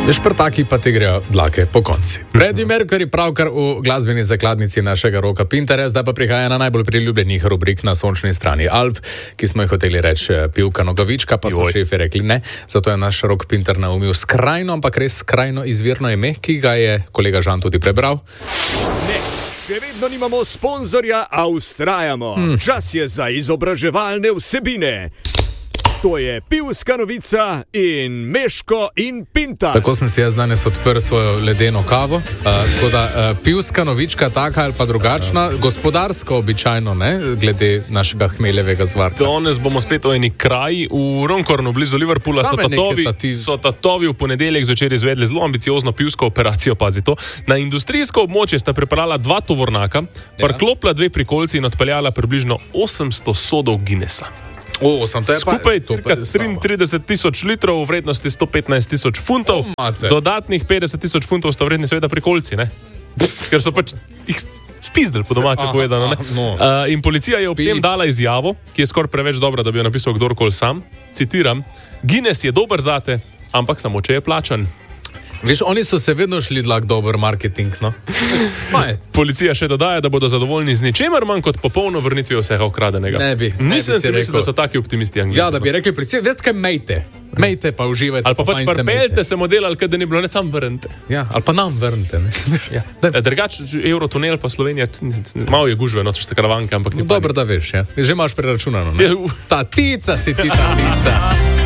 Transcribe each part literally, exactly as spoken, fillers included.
Šprtaki pa ti grejo dlake po konci. Freddie Mercury pravkar v glasbeni zakladnici našega Roka Pinterja, zdaj pa prihaja na najbolj priljubljenih rubrik na sončni strani Alp, ki smo jih hoteli reči pivka nogavička, pa so šefi rekli ne. Zato je naš Rok Pinter naumil skrajno, ampak res skrajno izvirno ime, ki ga je kolega Žan tudi prebral. Ne, še vedno nimamo sponzorja, a ustrajamo. Hmm. Čas je za izobraževalne vsebine. To je pivska novica in Meško in Pintar. Tako sem si jaz danes odprl svojo ledeno kavo. Uh, tako da uh, pivska novička taka ali pa drugačna, gospodarsko običajno, ne, glede našega hmeljevega zvarka. Danes bomo spet v eni kraji v Runcornu, blizu Liverpoola. So tatovi, tatiz... so tatovi v ponedeljek zvečer izvedli zelo ambiciozno pivsko operacijo, pazi to. Na industrijsko območje sta pripeljala dva tovornjaka, ja. Parklopla dve prikolci in odpeljala približno osemsto sodov Guinnessa. O, sem, to je skupaj pa, cirka triintrideset tisoč litrov v vrednosti sto petnajst tisoč funtov, oh, dodatnih petdeset tisoč funtov sta vredni seveda prikolci, ne? Ker so pač jih spizdili, po domače povedano, ne? No. Uh, in policija je ob tem dala izjavo, ki je skoraj preveč dobra, da bi jo napisal kdorkoli sam. Citiram: Guinness je dober zate, ampak samo če je plačan. Veš, oni so se vedno šli dlak dober marketing, no? Policija še dodaja, da bodo zadovoljni z ničemer manj kot popolno vrnitvijo vsega ukradenega. Ne bi. Ne Nisem bi si rekel, da so taki optimisti Angliji. Ja, da bi rekli policija, več kaj mejte. Mejte pa uživajte. Ali pa pač parpeljte se model, ali kaj da ni bilo, ne sam vrnite. Ja, ali pa nam vrnite. Ja. Drugač, Eurotunel pa Slovenija, malo je gužve, no, če ste karavanke, ampak ni. Dobro, da veš, ja. Že imaš preračunano, ne? Tatica si ti, tatica.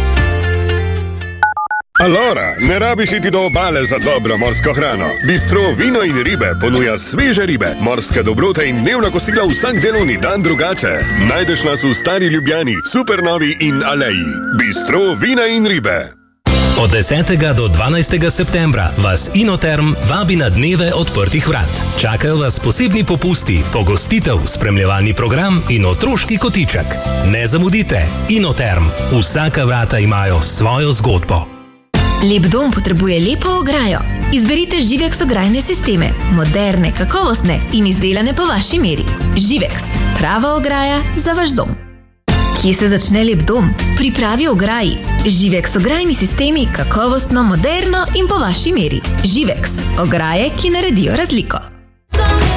Allora, ne rabiš iti do obale za dobro morsko hrano. Bistro Vino in ribe ponuja sveže ribe, morske dobrote in dnevna kosila vsak delovni dan drugače. Najdeš nas v Stari Ljubljani, Supernovi in Aleji. Bistro Vina in ribe. Od desetega do dvanajstega septembra vas Inoterm vabi na dneve odprtih vrat. Čakajo vas posebni popusti, pogostitev, spremljevalni program in otroški kotiček. Ne zamudite, Inoterm. Vsaka vrata imajo svojo zgodbo. Lep dom potrebuje lepo ograjo. Izberite Živex ograjne sisteme, moderne, kakovostne in izdelane po vaši meri. Živex, prava ograja za vaš dom. Kje se začne lep dom? Pri pravi ograji. Živex ograjni sistemi, kakovostno, moderno in po vaši meri. Živex, ograje, ki naredijo razliko.